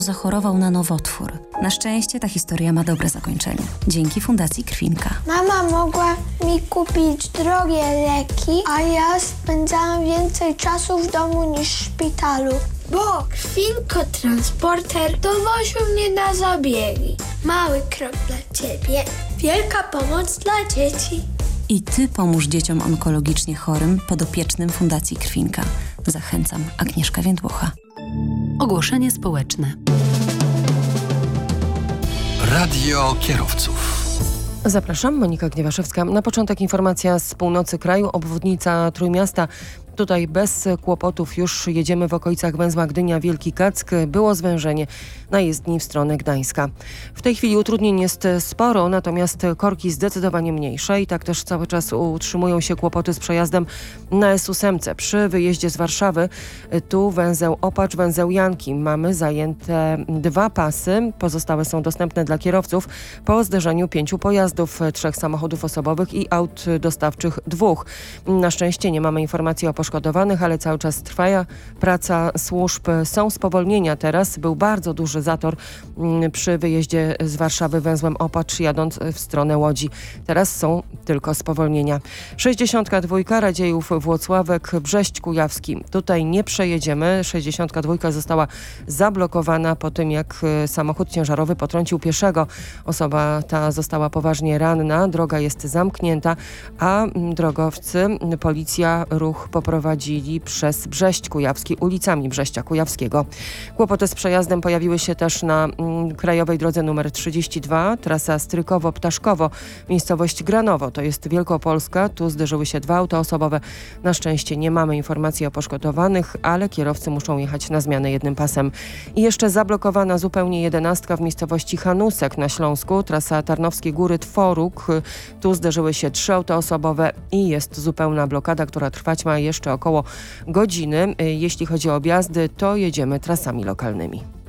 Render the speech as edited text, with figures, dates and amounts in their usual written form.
Zachorował na nowotwór. Na szczęście ta historia ma dobre zakończenie. Dzięki Fundacji Krwinka. Mama mogła mi kupić drogie leki, a ja spędzałam więcej czasu w domu niż w szpitalu. Bo Krwinko Transporter dowoził mnie na zabiegi. Mały krok dla ciebie, wielka pomoc dla dzieci. I ty pomóż dzieciom onkologicznie chorym podopiecznym Fundacji Krwinka. Zachęcam. Agnieszka Więdłucha. Ogłoszenie społeczne. Radio kierowców. Zapraszam, Monika Gniewaszewska. Na początek informacja z północy kraju, obwodnica Trójmiasta. Tutaj bez kłopotów już jedziemy w okolicach węzła Gdynia-Wielki Kack. Było zwężenie na jezdni w stronę Gdańska. W tej chwili utrudnień jest sporo, natomiast korki zdecydowanie mniejsze i tak też cały czas utrzymują się kłopoty z przejazdem na S8 przy wyjeździe z Warszawy. Tu węzeł Opacz, węzeł Janki. Mamy zajęte 2 pasy. Pozostałe są dostępne dla kierowców po zderzeniu 5 pojazdów, 3 samochodów osobowych i aut dostawczych 2. Na szczęście nie mamy informacji o poszkodowanych, ale cały czas trwa praca służb. Są spowolnienia teraz. Był bardzo duży zator przy wyjeździe z Warszawy węzłem Opacz jadąc w stronę Łodzi. Teraz są tylko spowolnienia. 62 Radziejów Włocławek, Brześć Kujawski. Tutaj nie przejedziemy. 62 została zablokowana po tym, jak samochód ciężarowy potrącił pieszego. Osoba ta została poważnie ranna. Droga jest zamknięta, a drogowcy, policja ruch poprowadzili przez Brześć Kujawski, ulicami Brześcia Kujawskiego. Kłopoty z przejazdem pojawiły się też na krajowej drodze nr 32, trasa Strykowo-Ptaszkowo, miejscowość Granowo, to jest Wielkopolska. Tu zderzyły się 2 auta osobowe. Na szczęście nie mamy informacji o poszkodowanych, ale kierowcy muszą jechać na zmianę jednym pasem. I jeszcze zablokowana zupełnie 11 w miejscowości Hanusek na Śląsku, trasa Tarnowskie Góry-Tworuk. Tu zderzyły się 3 auta osobowe i jest zupełna blokada, która trwać ma jeszcze około godziny. Jeśli chodzi o objazdy, to jedziemy trasami lokalnymi.